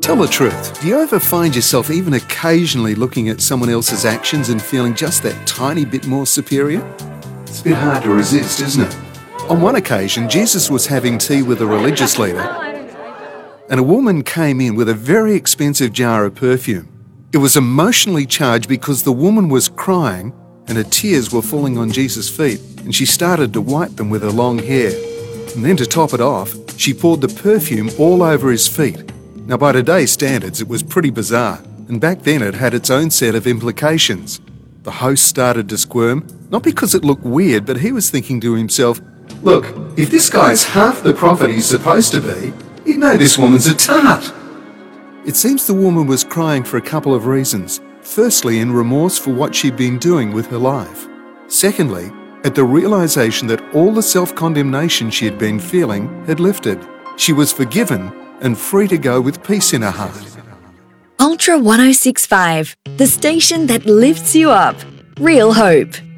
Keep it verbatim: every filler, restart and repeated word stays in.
Tell the truth, do you ever find yourself even occasionally looking at someone else's actions and feeling just that tiny bit more superior? It's a bit hard to resist, isn't it? On one occasion, Jesus was having tea with a religious leader, and a woman came in with a very expensive jar of perfume. It was emotionally charged because the woman was crying and her tears were falling on Jesus' feet, and she started to wipe them with her long hair. And then to top it off, she poured the perfume all over his feet. Now, by today's standards, it was pretty bizarre, and back then it had its own set of implications. The host started to squirm, not because it looked weird, but he was thinking to himself, look, if this guy's half the prophet he's supposed to be, he'd know this woman's a tart. It seems the woman was crying for a couple of reasons. Firstly, in remorse for what she'd been doing with her life. Secondly, at the realization that all the self-condemnation she had been feeling had lifted. She was forgiven and free to go with peace in her heart. Ultra one oh six point five, the station that lifts you up. Real hope.